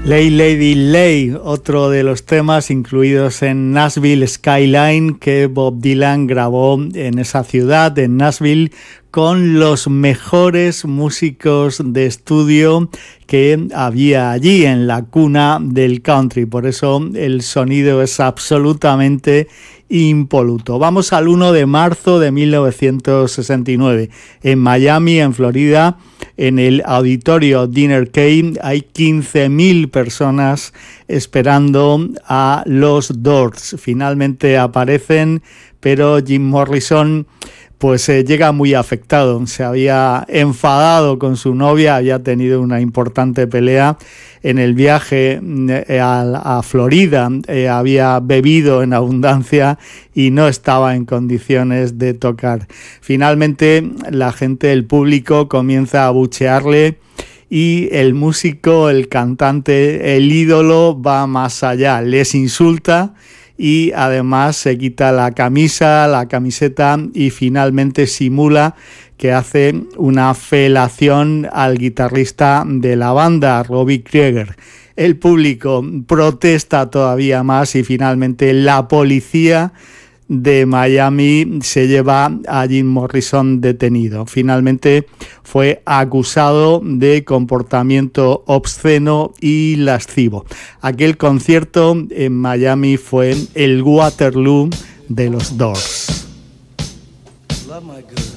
Lay Lady Lay, otro de los temas incluidos en Nashville Skyline que Bob Dylan grabó en esa ciudad, en Nashville, con los mejores músicos de estudio que había allí en la cuna del country. Por eso el sonido es absolutamente impoluto. Vamos al 1 de marzo de 1969. En Miami, en Florida, en el auditorio Dinner Cave, hay 15.000 personas esperando a los Doors. Finalmente aparecen, pero Jim Morrison pues llega muy afectado. Se había enfadado con su novia, había tenido una importante pelea en el viaje a Florida, había bebido en abundancia y no estaba en condiciones de tocar. Finalmente la gente, el público comienza a abuchearle y el músico, el cantante, el ídolo va más allá, les insulta y además se quita la camisa, la camiseta y finalmente simula que hace una felación al guitarrista de la banda, Robbie Krieger. El público protesta todavía más y finalmente la policía de Miami se lleva a Jim Morrison detenido. Finalmente fue acusado de comportamiento obsceno y lascivo. Aquel concierto en Miami fue el Waterloo de los Doors. Love my good.